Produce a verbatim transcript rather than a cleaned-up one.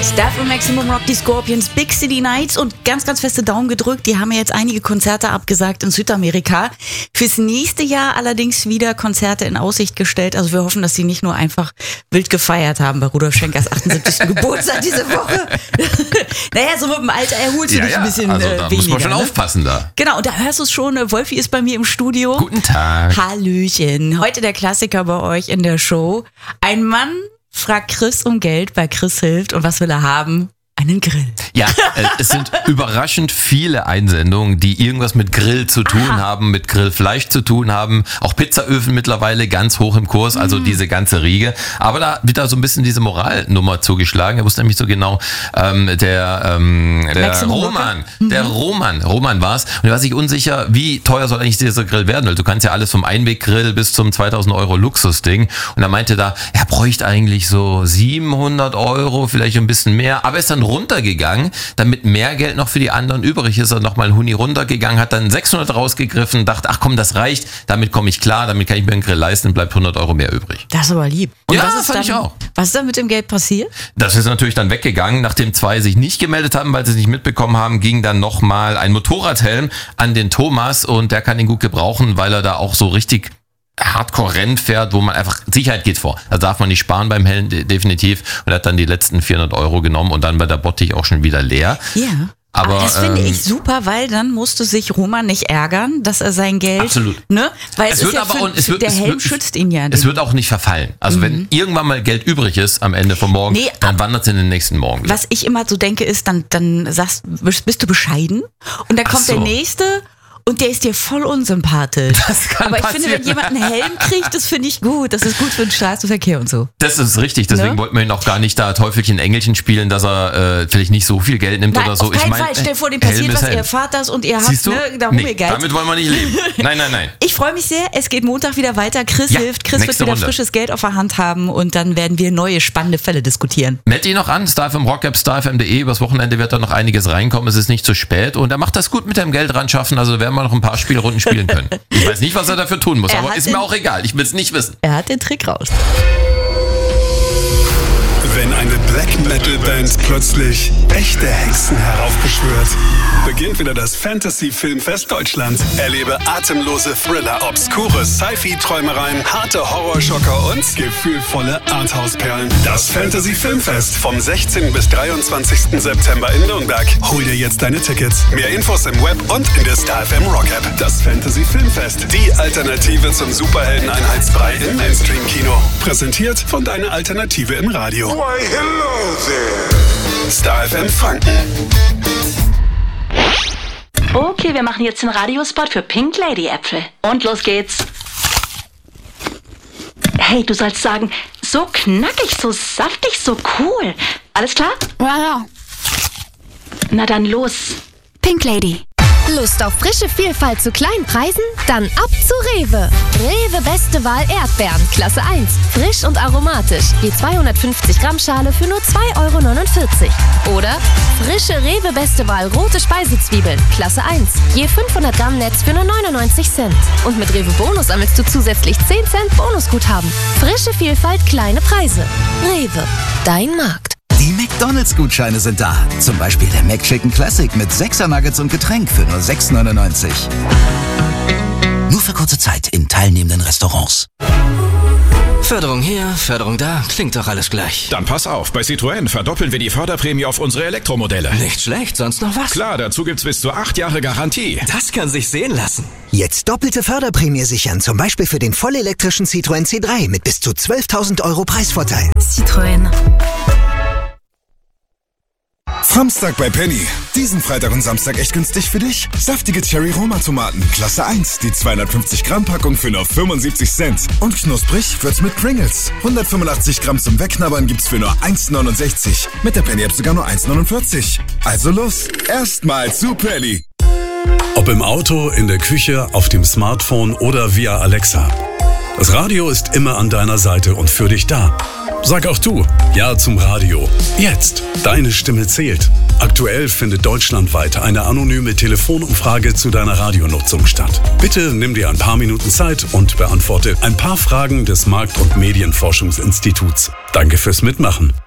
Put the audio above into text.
Stuff und Maximum Rock, die Scorpions, Big City Nights und ganz, ganz feste Daumen gedrückt. Die haben ja jetzt einige Konzerte abgesagt in Südamerika. Fürs nächste Jahr allerdings wieder Konzerte in Aussicht gestellt. Also wir hoffen, dass sie nicht nur einfach wild gefeiert haben bei Rudolf Schenkers achtundsiebzigsten Geburtstag diese Woche. Naja, so mit dem Alter erholst du ja, dich ja. ein bisschen also, äh, da weniger. muss man schon ne? aufpassen da. Genau, und da hörst du es schon. Wolfi ist bei mir im Studio. Guten Tag. Hallöchen. Heute der Klassiker bei euch in der Show. Ein Mann fragt Chris um Geld, bei Chris hilft. Und was will er haben? Einen Grill. Ja, äh, es sind überraschend viele Einsendungen, die irgendwas mit Grill zu tun Aha. haben, mit Grillfleisch zu tun haben. Auch Pizzaöfen mittlerweile ganz hoch im Kurs, also Mhm. diese ganze Riege. Aber da wird da so ein bisschen diese Moralnummer zugeschlagen. Er wusste nämlich so genau, ähm, der, ähm, der Maximum Roman, Mhm. der Roman, Roman war's. Und er war sich unsicher, wie teuer soll eigentlich dieser Grill werden, weil du kannst ja alles vom Einweggrill bis zum zweitausend Euro Luxusding. Und er meinte da, er bräuchte eigentlich so siebenhundert Euro, vielleicht ein bisschen mehr. Aber er ist dann runtergegangen, damit mehr Geld noch für die anderen übrig ist. Er nochmal ein Huni runtergegangen, hat dann sechshundert rausgegriffen, dachte, ach komm, das reicht, damit komme ich klar, damit kann ich mir einen Grill leisten, bleibt hundert Euro mehr übrig. Das ist aber lieb. Und Ja, was ist fand dann, ich auch. Was ist dann mit dem Geld passiert? Das ist natürlich dann weggegangen, nachdem zwei sich nicht gemeldet haben, weil sie es nicht mitbekommen haben, ging dann nochmal ein Motorradhelm an den Thomas und der kann ihn gut gebrauchen, weil er da auch so richtig Hardcore-Rennen fährt, wo man einfach, Sicherheit geht vor. Da darf man nicht sparen beim Helm, de- definitiv. Und er hat dann die letzten vierhundert Euro genommen und dann war der Bottich auch schon wieder leer. Ja. Aber, Aber das finde ähm, ich super, weil dann musste sich Roman nicht ärgern, dass er sein Geld, Absolut. ne? Weil es, Es ist wird ja aber für, auch- es wird- der es Helm wird- schützt ihn ja. Es wird auch nicht verfallen. Also wenn irgendwann mal Geld übrig ist am Ende vom Morgen, Nee, dann wandert es in den nächsten Morgen wieder. Was ich immer so denke, ist, dann, dann sagst, bist du bescheiden und dann Ach kommt so. der Nächste und der ist dir voll unsympathisch. Das kann Aber ich passieren. finde, wenn jemand einen Helm kriegt, das finde ich gut. Das ist gut für den Straßenverkehr und so. Das ist richtig, deswegen Ne? wollten wir ihn auch gar nicht da Teufelchen, Engelchen spielen, dass er äh, vielleicht nicht so viel Geld nimmt Nein, oder so. auf keinen ich mein, Fall. Stell dir vor, dem Helm passiert ist was, Helm. ihr fahrt das und ihr habt, Siehst du? ne, darum Nee, ihr Geld. damit wollen wir nicht leben. Nein, nein, nein. Ich freue mich sehr. Es geht Montag wieder weiter. Chris Ja, hilft. Chris wird nächste wieder Runde. frisches Geld auf der Hand haben und dann werden wir neue spannende Fälle diskutieren. Meld ihn noch an, StarFM Rock App, starfm punkt de. Übers Wochenende wird da noch einiges reinkommen. Es ist nicht zu spät und er macht das gut mit dem Geld ran schaffen. Also werden wir noch ein paar Spielrunden spielen können. Ich weiß nicht, was er dafür tun muss, Er aber hat ist den- mir auch egal. Ich will es nicht wissen. Er hat den Trick raus. Wenn eine Black Metal Band plötzlich echte Hexen heraufbeschwört, beginnt wieder das Fantasy Filmfest Deutschland. Erlebe atemlose Thriller, obskure Sci-Fi-Träumereien, harte Horrorschocker und gefühlvolle Arthouse-Perlen. Das Fantasy Filmfest vom sechzehnten bis dreiundzwanzigsten September in Nürnberg. Hol dir jetzt deine Tickets. Mehr Infos im Web und in der StarFM Rock App. Das Fantasy Filmfest, die Alternative zum Superhelden-Einheitsbrei im Mainstream-Kino. Präsentiert von deiner Alternative im Radio. Why, hello there. StarFM Franken. Okay, wir machen jetzt den Radiospot für Pink Lady Äpfel. Und los geht's. Hey, du sollst sagen, so knackig, so saftig, so cool. Alles klar? Ja, ja. Na dann los. Pink Lady. Lust auf frische Vielfalt zu kleinen Preisen? Dann ab zu Rewe. Rewe Beste Wahl Erdbeeren, Klasse eins. Frisch und aromatisch. Je zweihundertfünfzig Gramm Schale für nur zwei Euro neunundvierzig. Oder frische Rewe Beste Wahl rote Speisezwiebeln, Klasse eins. Je fünfhundert Gramm Netz für nur neunundneunzig Cent. Und mit Rewe Bonus sammelst du zusätzlich zehn Cent Bonusguthaben. Frische Vielfalt, kleine Preise. Rewe, dein Markt. Die McDonalds-Gutscheine sind da. Zum Beispiel der McChicken Classic mit sechser Nuggets und Getränk für nur sechs neunundneunzig. Nur für kurze Zeit in teilnehmenden Restaurants. Förderung hier, Förderung da, klingt doch alles gleich. Dann pass auf, bei Citroën verdoppeln wir die Förderprämie auf unsere Elektromodelle. Nicht schlecht, sonst noch was? Klar, dazu gibt's bis zu acht Jahre Garantie. Das kann sich sehen lassen. Jetzt doppelte Förderprämie sichern, zum Beispiel für den vollelektrischen Citroën C drei mit bis zu zwölftausend Euro Preisvorteil. Citroën. Samstag bei Penny. Diesen Freitag und Samstag echt günstig für dich. Saftige Cherry-Roma-Tomaten, Klasse eins. Die zweihundertfünfzig Gramm Packung für nur fünfundsiebzig Cent. Und knusprig wird's mit Pringles. hundertfünfundachtzig Gramm zum Wegknabbern gibt's für nur eins neunundsechzig. Mit der Penny-App sogar nur eins neunundvierzig. Also los, erstmal zu Penny. Ob im Auto, in der Küche, auf dem Smartphone oder via Alexa. Das Radio ist immer an deiner Seite und für dich da. Sag auch du Ja zum Radio. Jetzt. Deine Stimme zählt. Aktuell findet deutschlandweit eine anonyme Telefonumfrage zu deiner Radionutzung statt. Bitte nimm dir ein paar Minuten Zeit und beantworte ein paar Fragen des Markt- und Medienforschungsinstituts. Danke fürs Mitmachen.